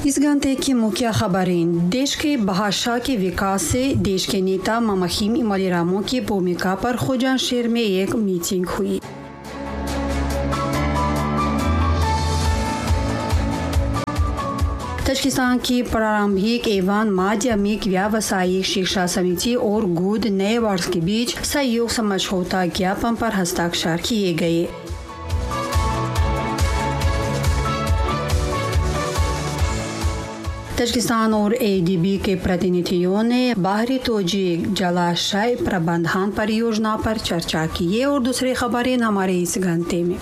इस घंटे की मुख्य खबरें। देश के भाषा के विकास से देश के नेता ममाखीम इमलीरामो की भूमिका पर खुजाशहर में एक मीटिंग हुई। तजाकिस्तान की प्रारंभिक एवं माध्यमिक व्यावसायिक शिक्षा समिति और गुड नए वर्ष के बीच सहयोग समझौता ज्ञापन पर हस्ताक्षर किए गए। तजाकिस्तान और एडीबी के प्रतिनिधियों ने बाहरी तोजी जलाशय प्रबंधन परियोजना पर चर्चा की। ये और दूसरी खबरें हमारे इस घंटे में।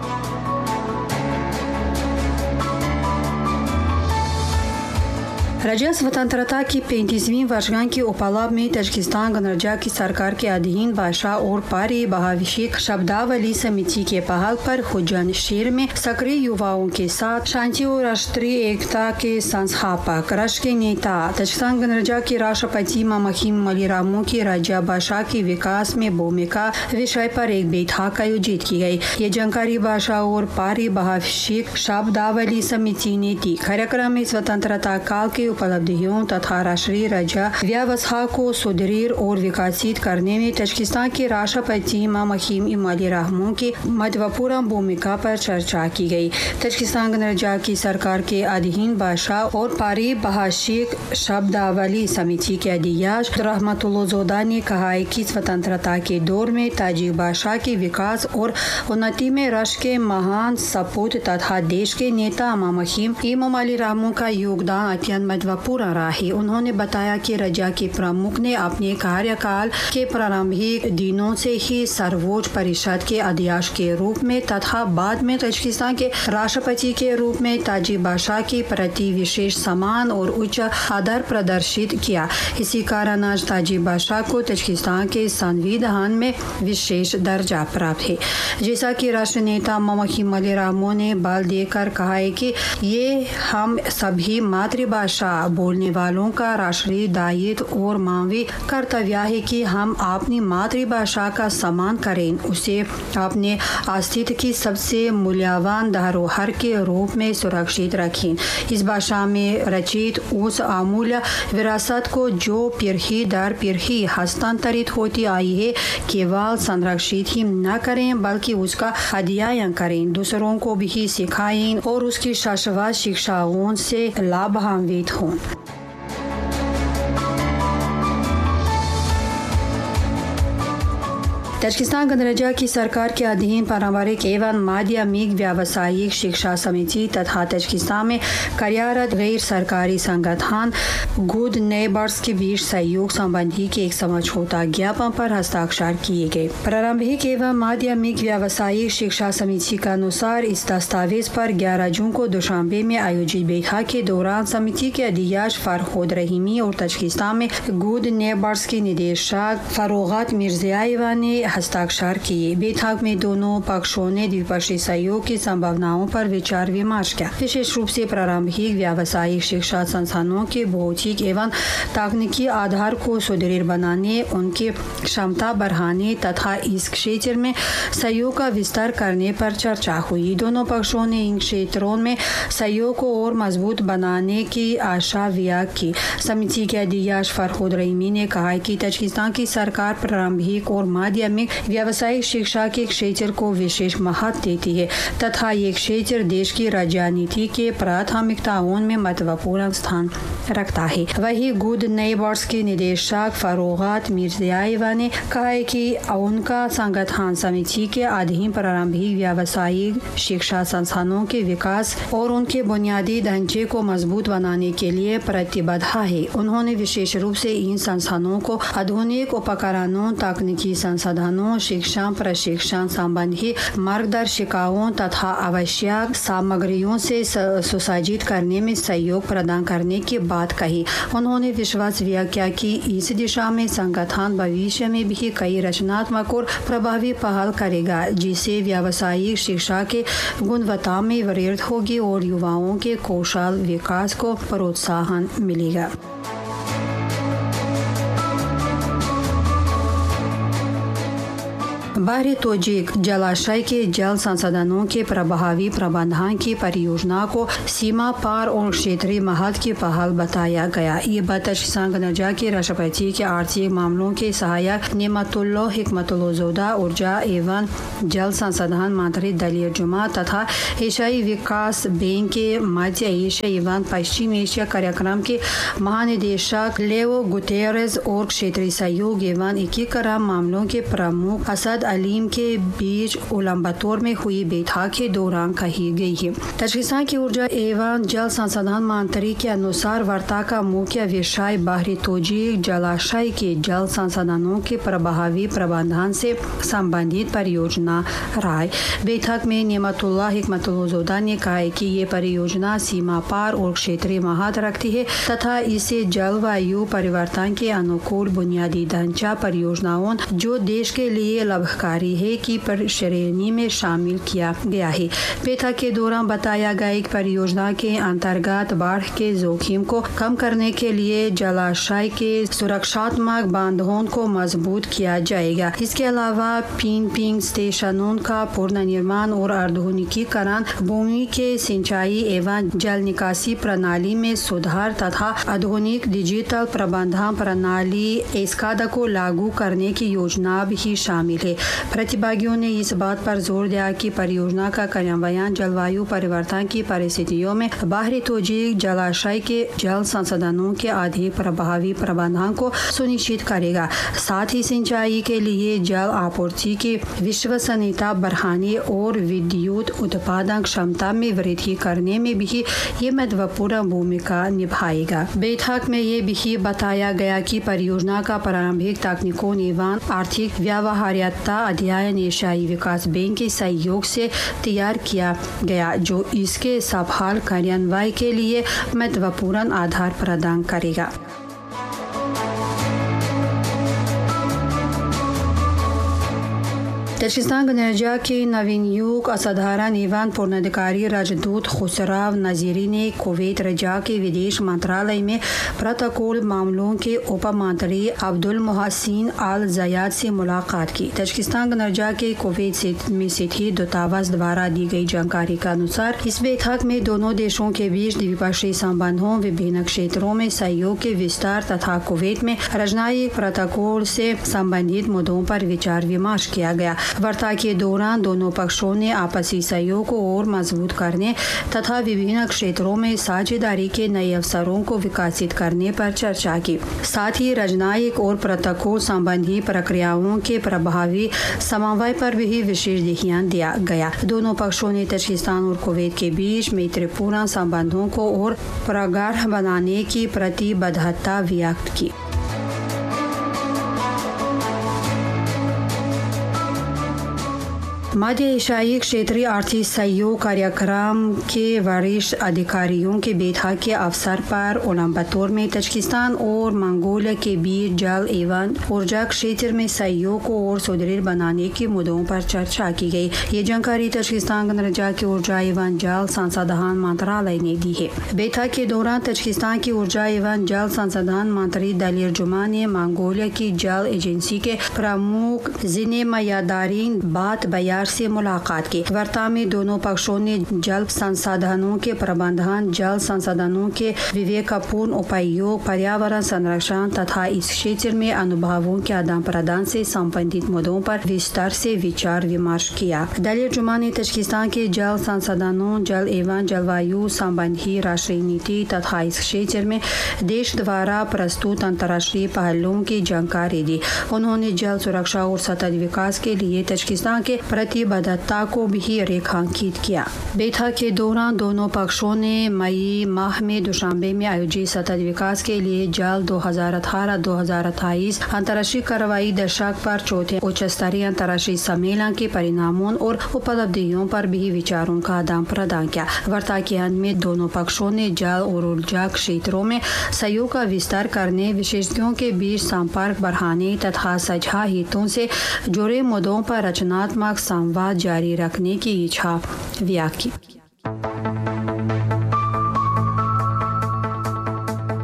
राज्य स्वतंत्रता की 35वीं वर्षगांठ के उपलक्ष्य में तजाकिस्तान गणराज्य की सरकार के अधीन भाषा और पारिभाषिक शब्दावली समिति के पहल पर खुजाशहर में सक्रिय युवाओं के साथ शांति और राष्ट्रीय एकता के संस्थापक राष्ट्र के नेता तजाकिस्तान गणराज्य के राष्ट्रपति ममाखीम इमलीरामो की राज्य भाषा के विकास में भूमिका विषय पर एक बैठक आयोजित की गई। ये जानकारी भाषा और पारिभाषिक शब्दावली समिति ने दी। कार्यक्रम में स्वतंत्रता काल के उपलब्धियों तथा राष्ट्रीय राज्य व्यवस्था को सुदृढ़ और विकसित करने में तजाकिस्तान के राष्ट्रपति ममाखीम इमलीरामो की महत्वपूर्ण भूमिका पर चर्चा की गई। तजाकिस्तान गणराज्य की सरकार के अधीन भाषा और पारिभाषिक शब्दावली समिति के अध्यक्ष रहमतुल्लाह ने कहा है कि स्वतंत्रता के दौर में ताजिक भाषा के विकास और उन्नति में राष्ट्र के महान सपूत तथा देश के नेता ममाखीम इमलीरामो का योगदान अत्यंत महत्वपूर्ण रहा है। उन्होंने बताया कि राज्य के प्रमुख ने अपने कार्यकाल के प्रारंभिक दिनों से ही सर्वोच्च परिषद के अध्यक्ष के रूप में तथा बाद में तजाकिस्तान के राष्ट्रपति के रूप में ताजिक भाषा के प्रति विशेष सम्मान और उच्च आदर प्रदर्शित किया। इसी कारण आज ताजिक भाषा को तजाकिस्तान के संविधान में विशेष दर्जा प्राप्त है। जैसा कि राष्ट्र नेता ममाखीम इमलीरामो ने बल देकर कहा है कि ये हम सभी मातृभाषा बोलने वालों का राष्ट्रीय दायित्व और मानवीय कर्तव्य है कि हम अपनी मातृभाषा का सम्मान करें, उसे अपने अस्तित्व की सबसे मूल्यवान धरोहर के रूप में सुरक्षित रखें। इस भाषा में रचित उस अमूल्य विरासत को जो पीढ़ी दर पीढ़ी हस्तांतरित होती आई है केवल संरक्षित ही न करें बल्कि उसका अध्ययन करें, दूसरों को भी सिखाएं और उसकी शाश्वत शिक्षाओं से लाभान्वित हों। तजाकिस्तान गणराज्य की सरकार के अधीन पारंपरिक एवं माध्यमिक व्यावसायिक शिक्षा समिति तथा तजाकिस्तान में कार्यरत गैर सरकारी संगठन गुड नेबर्स के बीच सहयोग संबंधी के एक समझौता ज्ञापन पर हस्ताक्षर किए गए। प्रारंभिक एवं माध्यमिक व्यावसायिक शिक्षा समिति के अनुसार इस दस्तावेज पर 11 जून को दुशांबे में आयोजित बैठक के दौरान समिति के अध्यक्ष फरहद रहीमी और तजाकिस्तान में गुड नेबर्स के निदेशक फरोगत मिर्ज़ाएवा ने हस्ताक्षर किए। बैठक में दोनों पक्षों ने द्विपक्षीय सहयोग की संभावनाओं पर विचार विमर्श किया। विशेष रूप से प्रारंभिक व्यावसायिक शिक्षा संस्थानों के भौतिक एवं तकनीकी आधार को सुदृढ़ बनाने, उनकी क्षमता बढ़ाने तथा इस क्षेत्र में सहयोग का विस्तार करने पर चर्चा हुई। दोनों पक्षों ने इन क्षेत्रों में सहयोग को और मजबूत बनाने की आशा व्यक्त की। समिति के अध्यक्ष फरहद रहीमी ने कहा कि तजाकिस्तान की सरकार प्रारंभिक और माध्यमिक व्यावसायिक शिक्षा के क्षेत्र को विशेष महत्व देती है तथा ये क्षेत्र देश की राजनीति के प्राथमिकताओं में महत्वपूर्ण स्थान रखता है। वही गुड नेबर्स के निदेशक फरोगत मिर्ज़ाएवा ने कहा है कि उनका संगठन समिति के अधीन प्रारंभिक व्यावसायिक शिक्षा संस्थानों के विकास और उनके बुनियादी ढांचे को मजबूत बनाने के लिए प्रतिबद्ध है। उन्होंने विशेष रूप से इन संस्थानों को आधुनिक उपकरणों, तकनीकी संसाधनों, शिक्षा प्रशिक्षण संबंधी मार्गदर्शिकाओं तथा आवश्यक सामग्रियों से सुसज्जित करने में सहयोग प्रदान करने की बात कही। उन्होंने विश्वास व्यक्त किया कि इस दिशा में संगठन भविष्य में भी कई रचनात्मक और प्रभावी पहल करेगा, जिससे व्यावसायिक शिक्षा के गुणवत्ता में वृद्धि होगी और युवाओं के कौशल विकास को प्रोत्साहन मिलेगा। बाहरी तोजीक जलाशय के जल संसाधनों के प्रभावी प्रबंधन की परियोजना को सीमा पार और क्षेत्रीय महत्व की पहल बताया गया। ये बात तजकिस्तान गणराज्य के राष्ट्रपति के आर्थिक मामलों के सहायक नेमतुल्लाह हिकमतुल्लाह ऊर्जा एवं जल संसाधन मंत्री दलील जुमा तथा एशियाई विकास बैंक के मध्य एशिया एवं पश्चिम एशिया कार्यक्रम के महानिदेशक लेओ गुतेरेस और क्षेत्रीय सहयोग एवं एकीकरण मामलों के प्रमुख असद अलीम के बीच उलम्बतौर में हुई बैठक के दौरान कही गई है। तजकिस्तान की ऊर्जा एवं जल संसाधन मंत्री के अनुसार वार्ता का मुख्य विषय बाहरी तोजीक जलाशय के जल संसाधनों के प्रभावी प्रबंधन से संबंधित परियोजना रहा है। बैठक में नेमतुल्लाह हिकमतुल्लाह ने कहा कि ये परियोजना सीमा पार और क्षेत्रीय महत्व रखती है तथा इसे जलवायु परिवर्तन के अनुकूल बुनियादी ढांचा परियोजनाओं जो देश के लिए लाभकारी है की श्रेणी में शामिल किया गया है। बैठक के दौरान बताया गया कि परियोजना के अंतर्गत बाढ़ के जोखिम को कम करने के लिए जलाशय के सुरक्षात्मक बांधों को मजबूत किया जाएगा। इसके अलावा पिंग स्टेशनों का पुनर्निर्माण और आधुनिकीकरण, भूमि के सिंचाई एवं जल निकासी प्रणाली में सुधार तथा आधुनिक डिजिटल प्रबंधन प्रणाली एस्काडा को लागू करने की योजना भी शामिल है। प्रतिभागियों ने इस बात पर जोर दिया कि परियोजना का कार्यान्वयन जलवायु परिवर्तन की परिस्थितियों में बाहरी तोजीक जलाशय के जल संसाधनों के अधिक प्रभावी प्रबंधन को सुनिश्चित करेगा। साथ ही सिंचाई के लिए जल आपूर्ति की विश्वसनीयता बढ़ाने और विद्युत उत्पादन क्षमता में वृद्धि करने में भी ये महत्वपूर्ण भूमिका निभाएगा। बैठक में ये भी बताया गया कि परियोजना का प्रारंभिक तकनीकों एवं आर्थिक व्यावहार्यता अध्ययन एशियाई विकास बैंक के सहयोग से तैयार किया गया, जो इसके सफल कार्यान्वयन के लिए महत्वपूर्ण आधार प्रदान करेगा। तजकिस्तान गणराज्य के नवनियुक्त असाधारण एवं पूर्णाधिकारी राजदूत खुसराव नजीरी ने कुवैत रजा के विदेश मंत्रालय में प्रोटोकॉल मामलों के उप मंत्री अब्दुल मोहसिन अल जयाद से मुलाकात की। तजकिस्तान गणराज्य के कुवैत में स्थित दूतावास द्वारा दी गई जानकारी के अनुसार इस बैठक में दोनों देशों के बीच द्विपक्षीय संबंधों, विभिन्न क्षेत्रों में सहयोग के विस्तार तथा कुवैत में राजनयिक प्रोटोकॉल से संबंधित मुद्दों पर विचार विमर्श किया गया। वार्ता के दौरान दोनों पक्षों ने आपसी सहयोग को और मजबूत करने तथा विभिन्न क्षेत्रों में साझेदारी के नए अवसरों को विकसित करने पर चर्चा की। साथ ही राजनयिक और प्रोटोकॉल संबंधी प्रक्रियाओं के प्रभावी समन्वय पर भी विशेष ध्यान दिया गया। दोनों पक्षों ने तजकिस्तान और कुवैत के बीच मैत्रीपूर्ण संबंधों को और प्रगाढ़ बनाने की प्रतिबद्धता व्यक्त की। मध्य एशियाई क्षेत्रीय आर्थिक सहयोग कार्यक्रम के वरिष्ठ अधिकारियों के बैठक के अवसर पर उलम्बतौर में तजकिस्तान और मंगोलिया के बीच जल एवं ऊर्जा क्षेत्र में सहयोग को और सुदृढ़ बनाने के मुद्दों पर चर्चा की गई। ये जानकारी तजकिस्तान गणराज्य के ऊर्जा एवं जल संसाधन मंत्रालय ने दी है। बैठक के दौरान तजकिस्तान की ऊर्जा एवं जल संसाधन मंत्री दलील जुमा ने मंगोलिया की जल एजेंसी के प्रमुख जिने मयादारीन बात बयार से मुलाकात की। वार्ता में दोनों पक्षों ने जल संसाधनों के प्रबंधन, जल संसाधनों के विवेकपूर्ण उपयोग, पर्यावरण संरक्षण तथा इस क्षेत्र में अनुभवों के आदान प्रदान से संबंधित मुद्दों पर विस्तार से विचार विमर्श किया। दलील जुमा ने तजकिस्तान के जल संसाधनों, जल एवं जलवायु संबंधी राष्ट्रीय नीति तथा इस क्षेत्र में देश द्वारा प्रस्तुत अंतर्राष्ट्रीय पहलों की जानकारी दी। उन्होंने जल सुरक्षा और सतत विकास के लिए तजकिस्तान के प्रतिबद्धता को भी रेखांकित किया। बैठक के दौरान दोनों पक्षों ने मई माह में दुशांबे में आयोजित सतत विकास के लिए जल 2018-2028 अंतर्राष्ट्रीय कार्रवाई दशक पर चौथे उच्च स्तरीय अंतर्राष्ट्रीय सम्मेलन के परिणामों और उपलब्धियों पर भी विचारों का आदान प्रदान किया। वार्ता के अंत में दोनों पक्षों ने जल और ऊर्जा क्षेत्रों में सहयोग का विस्तार करने, विशेषज्ञों के बीच संपर्क बढ़ाने तथा साझा हितों से जुड़े मुद्दों पर रचनात्मक संवाद जारी रखने की इच्छा व्यक्त की।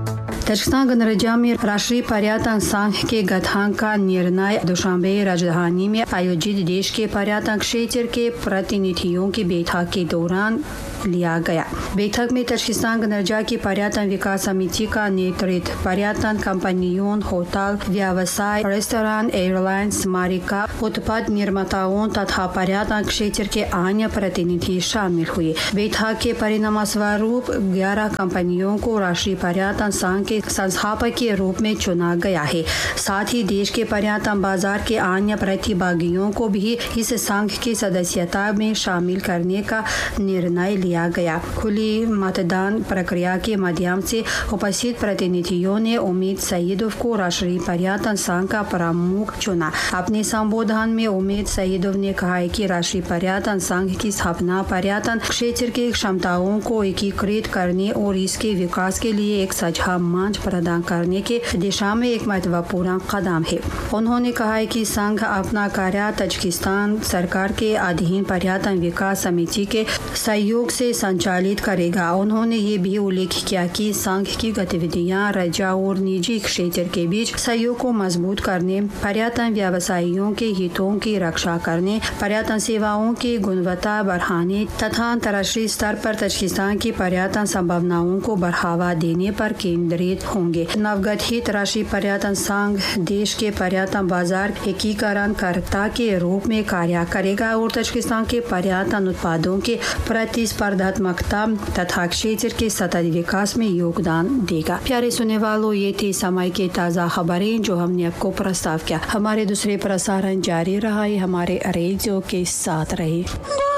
तजाकिस्तान गणराज्य में राष्ट्रीय पर्यटन संघ के गठन का निर्णय दुशांबे राजधानी में आयोजित देश के पर्यटन क्षेत्र के प्रतिनिधियों की बैठक के दौरान लिया गया। बैठक में तजाकिस्तान गणराज्य की पर्यटन विकास समिति का नेतृत्व पर्यटन कंपनियों, होटल व्यवसाय, रेस्टोरेंट, एयरलाइंस, स्मारिका, उत्पाद निर्माताओं तथा पर्यटन क्षेत्र के अन्य प्रतिनिधि शामिल हुए। बैठक के परिणाम स्वरूप 11 कंपनियों को राष्ट्रीय पर्यटन संघ के संस्थापक के रूप में चुना गया है। साथ ही देश के पर्यटन बाजार के अन्य प्रतिभागियों को भी इस संघ की सदस्यता में शामिल करने का निर्णय लिया गया। खुली मतदान प्रक्रिया के माध्यम से उपस्थित प्रतिनिधियों ने उम्मेद सईदोव को राष्ट्रीय पर्यटन संघ का प्रमुख चुना। अपने संबोधन में उम्मेद सईदोव ने कहा है कि राष्ट्रीय पर्यटन संघ की स्थापना पर्यटन क्षेत्र की क्षमताओं को एकीकृत करने और इसके विकास के लिए एक साझा मंच प्रदान करने के दिशा में एक महत्वपूर्ण कदम है। उन्होंने कहा है कि संघ अपना कार्य तजाकिस्तान सरकार के अधीन पर्यटन विकास समिति के सहयोग से संचालित करेगा। उन्होंने ये भी उल्लेख किया कि संघ की गतिविधियां राज्य और निजी क्षेत्र के बीच सहयोग को मजबूत करने, पर्यटन व्यवसायियों के हितों की रक्षा करने, पर्यटन सेवाओं की गुणवत्ता बढ़ाने तथा अंतर्राष्ट्रीय स्तर पर तजाकिस्तान की पर्यटन संभावनाओं को बढ़ावा देने पर केंद्रित होंगे। नवगठित राष्ट्रीय पर्यटन संघ देश के पर्यटन बाजार एकीकरणकर्ता के रूप में कार्य करेगा और तजाकिस्तान के पर्यटन उत्पादों के प्रतिस्पर्धात्मकता तथा क्षेत्र के सतत विकास में योगदान देगा। प्यारे सुनने वालों, ये थी समय के ताज़ा खबरें जो हमने आपको प्रस्ताव किया। हमारे दूसरे प्रसारण जारी रहा है। हमारे रेडियो के साथ रहे।